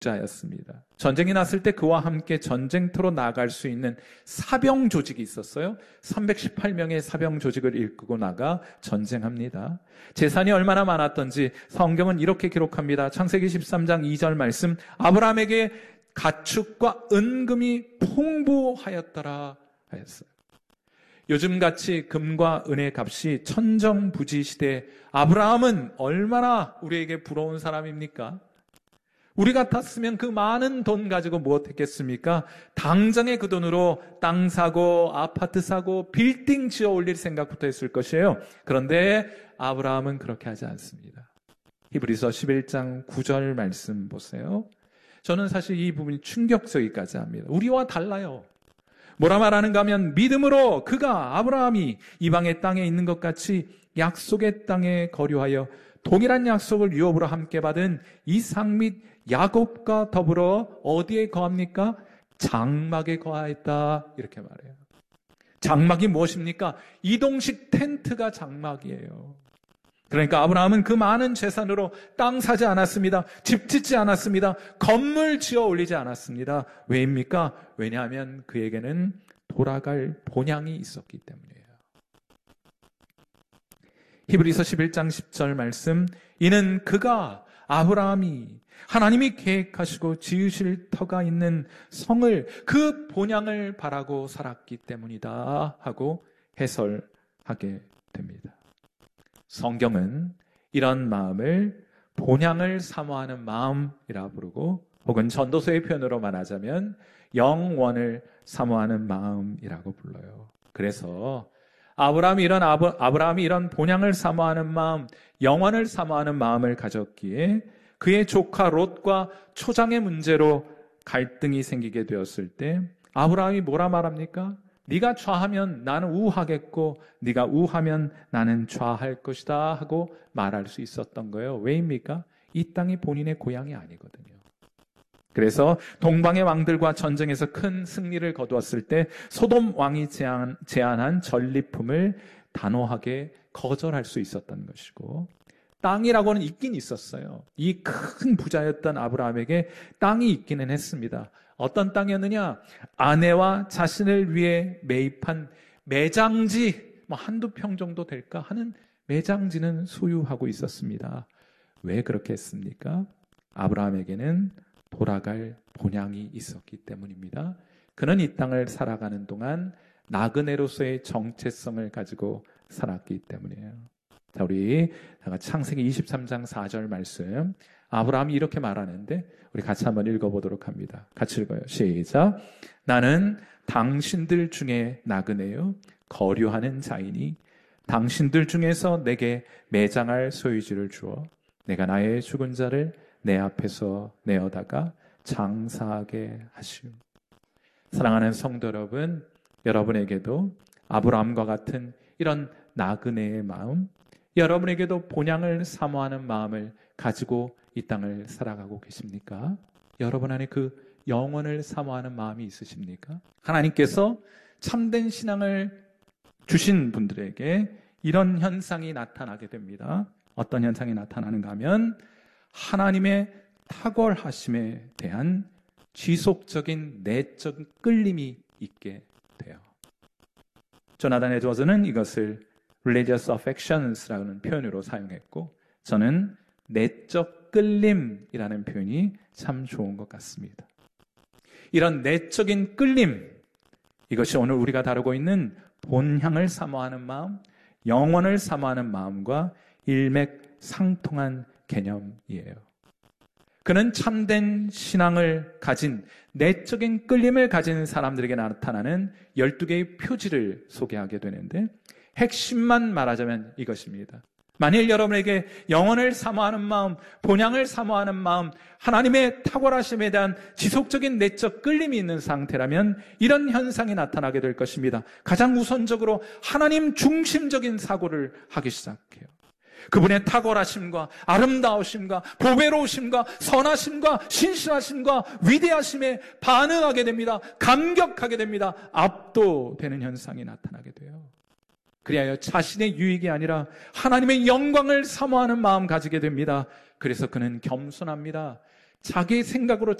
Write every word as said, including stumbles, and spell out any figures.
자였습니다. 전쟁이 났을 때 그와 함께 전쟁터로 나갈 수 있는 사병 조직이 있었어요. 삼백십팔 명의 사병 조직을 이끌고 나가 전쟁합니다. 재산이 얼마나 많았던지 성경은 이렇게 기록합니다. 창세기 십삼 장 이 절 말씀, 아브라함에게 가축과 은금이 풍부하였더라 하였어요. 요즘같이 금과 은의 값이 천정부지 시대에 아브라함은 얼마나 우리에게 부러운 사람입니까? 우리 같았으면 그 많은 돈 가지고 무엇했겠습니까? 당장에 그 돈으로 땅 사고 아파트 사고 빌딩 지어 올릴 생각부터 했을 것이에요. 그런데 아브라함은 그렇게 하지 않습니다. 히브리서 십일 장 구 절 말씀 보세요. 저는 사실 이 부분이 충격적이까지 합니다. 우리와 달라요. 뭐라 말하는가 하면 믿음으로 그가 아브라함이 이방의 땅에 있는 것 같이 약속의 땅에 거류하여 동일한 약속을 유업으로 함께 받은 이삭 및 야곱과 더불어 어디에 거합니까? 장막에 거하였다 이렇게 말해요. 장막이 무엇입니까? 이동식 텐트가 장막이에요. 그러니까 아브라함은 그 많은 재산으로 땅 사지 않았습니다. 집 짓지 않았습니다. 건물 지어 올리지 않았습니다. 왜입니까? 왜냐하면 그에게는 돌아갈 본향이 있었기 때문이에요. 히브리서 십일 장 십 절 말씀, 이는 그가 아브라함이 하나님이 계획하시고 지으실 터가 있는 성을 그 본향을 바라고 살았기 때문이다 하고 해설하게 됩니다. 성경은 이런 마음을 본향을 사모하는 마음이라 부르고 혹은 전도서의 표현으로 말하자면 영원을 사모하는 마음이라고 불러요. 그래서 아브라함이 이런 아브, 아브라함이 이런 본향을 사모하는 마음, 영원을 사모하는 마음을 가졌기에 그의 조카 롯과 초장의 문제로 갈등이 생기게 되었을 때 아브라함이 뭐라 말합니까? 네가 좌하면 나는 우하겠고 네가 우하면 나는 좌할 것이다 하고 말할 수 있었던 거예요. 왜입니까? 이 땅이 본인의 고향이 아니거든요. 그래서 동방의 왕들과 전쟁에서 큰 승리를 거두었을 때 소돔 왕이 제안, 제안한 전리품을 단호하게 거절할 수 있었던 것이고, 땅이라고는 있긴 있었어요. 이 큰 부자였던 아브라함에게 땅이 있기는 했습니다. 어떤 땅이었느냐? 아내와 자신을 위해 매입한 매장지, 뭐 한두 평 정도 될까 하는 매장지는 소유하고 있었습니다. 왜 그렇게 했습니까? 아브라함에게는 돌아갈 본향이 있었기 때문입니다. 그는 이 땅을 살아가는 동안 나그네로서의 정체성을 가지고 살았기 때문이에요. 자, 우리 창세기 이십삼 장 사 절 말씀, 아브라함이 이렇게 말하는데 우리 같이 한번 읽어보도록 합니다. 같이 읽어요. 시작. 나는 당신들 중에 나그네요 거류하는 자이니 당신들 중에서 내게 매장할 소유지를 주어 내가 나의 죽은 자를 내 앞에서 내어다가 장사하게 하시오. 사랑하는 성도 여러분, 여러분에게도 아브라함과 같은 이런 나그네의 마음, 여러분에게도 본향을 사모하는 마음을 가지고 이 땅을 살아가고 계십니까? 여러분 안에 그 영원을 사모하는 마음이 있으십니까? 하나님께서 참된 신앙을 주신 분들에게 이런 현상이 나타나게 됩니다. 어떤 현상이 나타나는가 하면 하나님의 탁월하심에 대한 지속적인 내적 끌림이 있게 돼요. 조나단 에드워즈는 이것을 religious affections라는 표현으로 사용했고, 저는 내적 끌림이라는 표현이 참 좋은 것 같습니다. 이런 내적인 끌림, 이것이 오늘 우리가 다루고 있는 본향을 사모하는 마음, 영원을 사모하는 마음과 일맥상통한 개념이에요. 그는 참된 신앙을 가진, 내적인 끌림을 가진 사람들에게 나타나는 열두 개의 표지를 소개하게 되는데, 핵심만 말하자면 이것입니다. 만일 여러분에게 영원을 사모하는 마음, 본향을 사모하는 마음, 하나님의 탁월하심에 대한 지속적인 내적 끌림이 있는 상태라면 이런 현상이 나타나게 될 것입니다. 가장 우선적으로 하나님 중심적인 사고를 하기 시작해요. 그분의 탁월하심과 아름다우심과 보배로우심과 선하심과 신실하심과 위대하심에 반응하게 됩니다. 감격하게 됩니다. 압도되는 현상이 나타나게 돼요. 그리하여 자신의 유익이 아니라 하나님의 영광을 사모하는 마음 가지게 됩니다. 그래서 그는 겸손합니다. 자기 생각으로